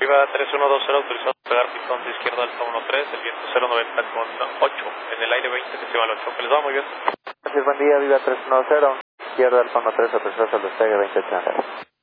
Viva 3120, autorizado a pegar pistón de izquierda Alfa 13, el viento 090 con 8, en el aire 20, decimal 8, que les va muy bien. Gracias, buen día, Viva 3120, izquierda Alfa 13, autorizado al despegue 28.